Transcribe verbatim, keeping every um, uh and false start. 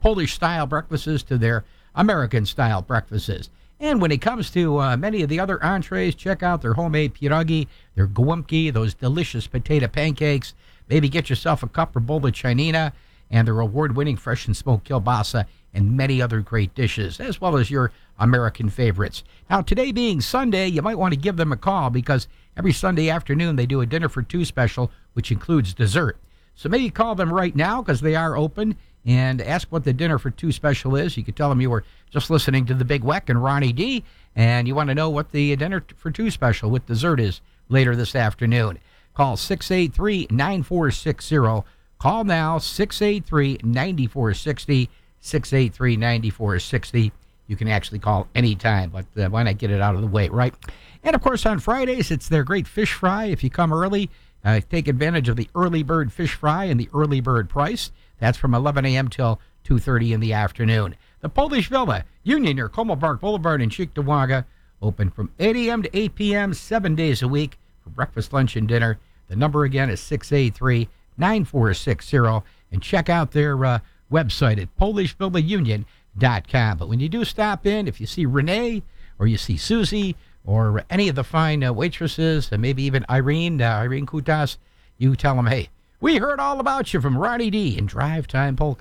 Polish-style breakfasts to their American-style breakfasts. And when it comes to uh, many of the other entrees, check out their homemade pierogi, their gołąbki, those delicious potato pancakes. Maybe get yourself a cup or bowl of chinina, and their award-winning fresh and smoked kielbasa, and many other great dishes, as well as your American favorites. Now, today being Sunday, you might want to give them a call because every Sunday afternoon they do a dinner for two special, which includes dessert. So maybe call them right now because they are open and ask what the dinner for two special is. You could tell them you were just listening to the Big Weck and Ronnie D, and you want to know what the dinner for two special with dessert is later this afternoon. Call six eight three, nine four six zero. Call now, six eight three, nine four six zero, six eight three, nine four six zero. You can actually call anytime, but uh, why not get it out of the way, right? And, of course, on Fridays, it's their great fish fry. If you come early, uh, take advantage of the early bird fish fry and the early bird price. That's from eleven a.m. till two thirty in the afternoon. The Polish Villa, Union near Como Park Boulevard in Cheektowaga, open from eight a.m. to eight p.m., seven days a week for breakfast, lunch, and dinner. The number again is six eight three, nine four six zero, and check out their uh, website at polish villa union dot com. But when you do stop in, if you see Renee or you see Susie or any of the fine uh, waitresses, and maybe even Irene, uh, Irene Kutas, you tell them, hey, we heard all about you from Ronnie D and Drive Time Polka.